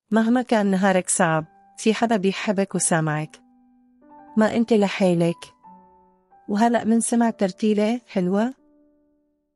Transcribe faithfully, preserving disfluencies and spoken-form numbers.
مهما كان نهارك صعب في حدا بيحبك وسامعك، ما انت لحالك. وهلأ من سمع ترتيلة حلوة